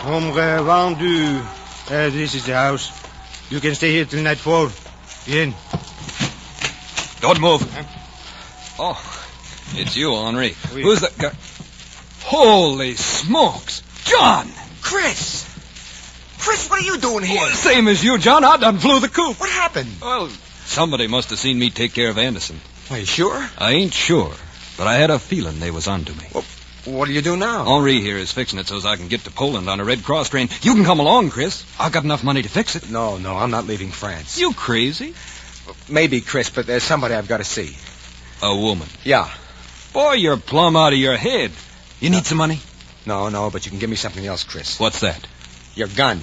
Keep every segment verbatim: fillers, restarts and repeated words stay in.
Ombre vendu. Uh, this is the house. You can stay here till nightfall. Bien. Don't move. Huh? Oh, it's you, Henri. Oui. Who's that guy? Holy smokes! John! Chris! Chris, what are you doing here? Well, same as you, John. I done flew the coop. What happened? Well, somebody must have seen me take care of Anderson. Are you sure? I ain't sure, but I had a feeling they was onto me. Well, what do you do now? Henri here is fixing it so I can get to Poland on a Red Cross train. You can come along, Chris. I've got enough money to fix it. No, no, I'm not leaving France. You crazy? Maybe, Chris, but there's somebody I've got to see. A woman. Yeah. Boy, you're plumb out of your head. You need some money? No, no, but you can give me something else, Chris. What's that? Your gun.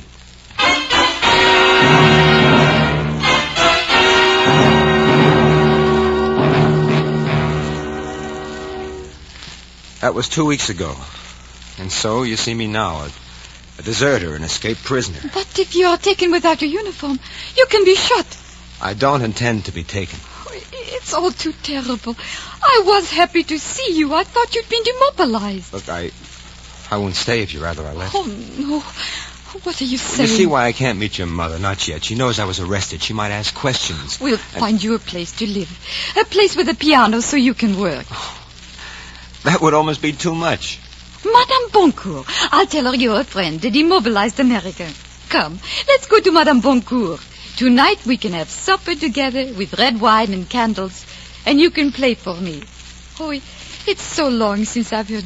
That was two weeks ago. And so you see me now, a, a deserter, an escaped prisoner. But if you are taken without a uniform, you can be shot. I don't intend to be taken. It's all too terrible. I was happy to see you. I thought you'd been demobilized. Look, I... I won't stay if you'd rather I left. Oh, no. What are you saying? You see why I can't meet your mother? Not yet. She knows I was arrested. She might ask questions. We'll and... find you a place to live. A place with a piano so you can work. That would almost be too much. Madame Boncourt. I'll tell her you're a friend, a demobilized American. Come, let's go to Madame Boncourt. Tonight we can have supper together with red wine and candles, and you can play for me. Oh, it's so long since I've heard